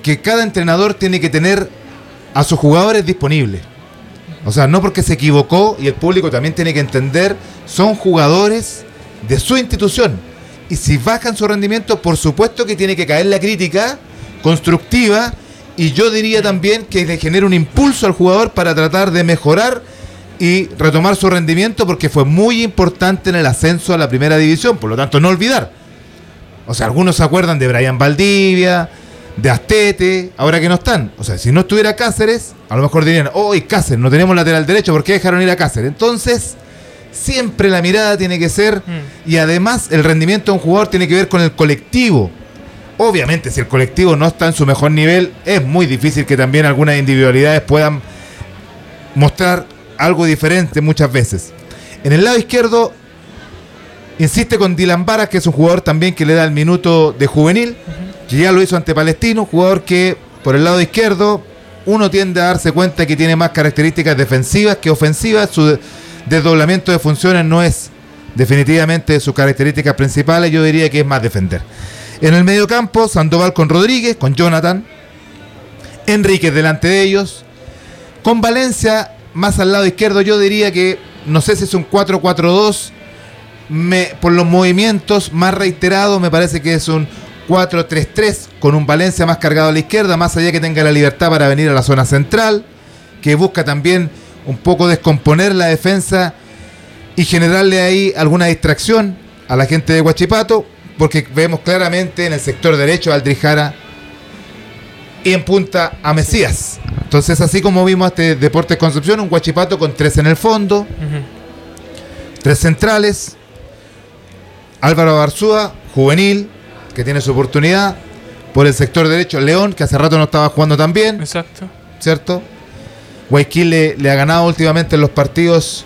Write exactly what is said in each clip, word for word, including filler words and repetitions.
porque cada entrenador tiene que tener a sus jugadores disponibles. O sea, no porque se equivocó, y el público también tiene que entender, son jugadores de su institución. Y si bajan su rendimiento, por supuesto que tiene que caer la crítica constructiva, y yo diría también que le genera un impulso al jugador para tratar de mejorar y retomar su rendimiento, porque fue muy importante en el ascenso a la primera división. Por lo tanto, no olvidar. O sea, algunos se acuerdan de Brian Valdivia, de Astete, ahora que no están. O sea, si no estuviera Cáceres, a lo mejor dirían, oh, y Cáceres, no tenemos lateral derecho, ¿por qué dejaron ir a Cáceres? Entonces, siempre la mirada tiene que ser, mm. y además el rendimiento de un jugador tiene que ver con el colectivo. Obviamente, si el colectivo no está en su mejor nivel, es muy difícil que también algunas individualidades puedan mostrar algo diferente muchas veces. En el lado izquierdo, insiste con Dylan Varas, que es un jugador también que le da el minuto de juvenil, uh-huh. que ya lo hizo ante Palestino, jugador que por el lado izquierdo uno tiende a darse cuenta que tiene más características defensivas que ofensivas. Su desdoblamiento de funciones no es definitivamente de sus características principales, yo diría que es más defender. En el mediocampo, Sandoval con Rodríguez, con Jonathan, Enríquez delante de ellos, con Valencia más al lado izquierdo. Yo diría que, no sé si es un cuatro cuatro dos, me, por los movimientos más reiterados, me parece que es un cuatro tres tres, con un Valencia más cargado a la izquierda, más allá que tenga la libertad para venir a la zona central, que busca también un poco descomponer la defensa y generarle ahí alguna distracción a la gente de Huachipato, porque vemos claramente en el sector derecho a Aldrich Jara y en punta a Mesías. Entonces, así como vimos este Deportes Concepción, un Huachipato con tres en el fondo, uh-huh. tres centrales, Álvaro Barzúa, juvenil, que tiene su oportunidad. Por el sector derecho, León, que hace rato no estaba jugando tan bien. Exacto. ¿Cierto? Guayaquil le, le ha ganado últimamente en los partidos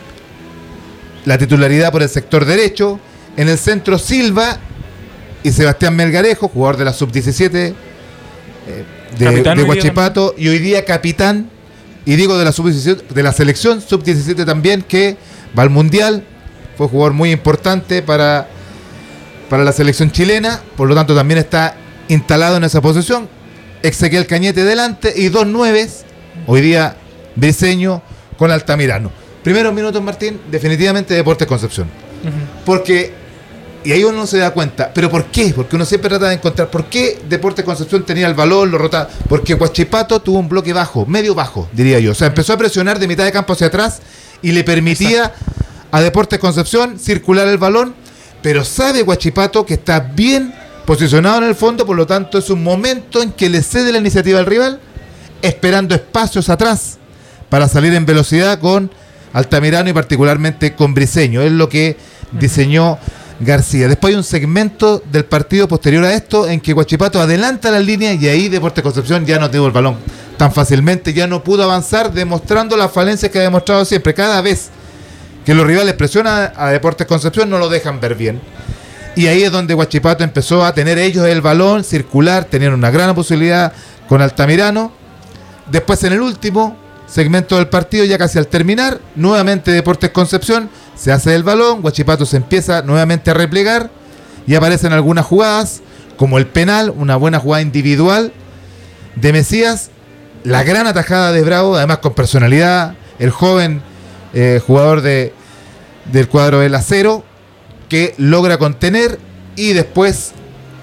la titularidad por el sector derecho. En el centro, Silva y Sebastián Melgarejo, jugador de la sub diecisiete eh, de, de Huachipato, y hoy día capitán, y digo de la sub diecisiete, de la selección sub diecisiete también, que va al Mundial. Fue jugador muy importante para, para la selección chilena, por lo tanto también está instalado en esa posición. Ezequiel Cañete delante y dos nueves, hoy día Briseño con Altamirano. Primeros minutos, Martín, definitivamente Deportes Concepción. Uh-huh. Porque, y ahí uno se da cuenta, ¿pero por qué? Porque uno siempre trata de encontrar por qué Deportes Concepción tenía el balón, lo rotaba. Porque Huachipato tuvo un bloque bajo, medio bajo, diría yo. O sea, empezó a presionar de mitad de campo hacia atrás y le permitía Exacto. a Deportes Concepción circular el balón, pero sabe Huachipato que está bien posicionado en el fondo, por lo tanto es un momento en que le cede la iniciativa al rival, esperando espacios atrás para salir en velocidad con Altamirano y particularmente con Briseño. Es lo que diseñó García. Después hay un segmento del partido posterior a esto en que Huachipato adelanta las líneas y ahí Deportes Concepción ya no tuvo el balón tan fácilmente, ya no pudo avanzar, demostrando las falencias que ha demostrado siempre. Cada vez que los rivales presionan a Deportes Concepción no lo dejan ver bien. Y ahí es donde Huachipato empezó a tener ellos el balón, circular, tener una gran posibilidad con Altamirano. Después en el último segmento del partido, ya casi al terminar, nuevamente Deportes Concepción se hace el balón, Huachipato se empieza nuevamente a replegar y aparecen algunas jugadas, como el penal, una buena jugada individual de Mesías, la gran atajada de Bravo, además con personalidad, el joven eh, jugador de, del cuadro del Acero, que logra contener, y después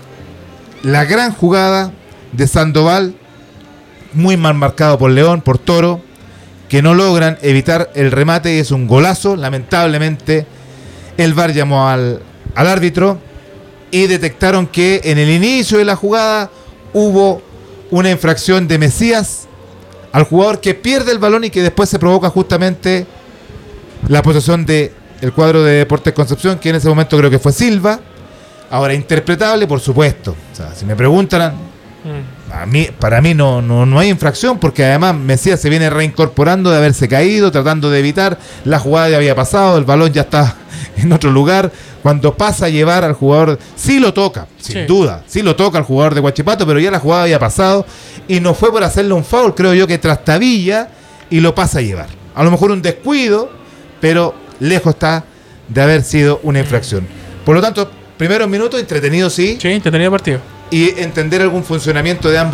la gran jugada de Sandoval, muy mal marcado por León, por Toro, que no logran evitar el remate y es un golazo. Lamentablemente el V A R llamó al, al árbitro y detectaron que en el inicio de la jugada hubo una infracción de Mesías al jugador que pierde el balón y que después se provoca justamente la posesión de el cuadro de Deportes Concepción, que en ese momento creo que fue Silva. Ahora, interpretable, por supuesto. O sea, si me preguntan, mm. a mí, para mí no, no, no hay infracción, porque además Mesías se viene reincorporando de haberse caído, tratando de evitar. La jugada ya había pasado, el balón ya está en otro lugar. Cuando pasa a llevar al jugador, sí lo toca, sin sí. duda, sí lo toca al jugador de Huachipato, pero ya la jugada había pasado y no fue por hacerle un foul, creo yo que trastabilla y lo pasa a llevar. A lo mejor un descuido, pero lejos está de haber sido una infracción. Por lo tanto, primeros minutos entretenidos, sí. Sí, entretenido partido. Y entender algún funcionamiento de ambos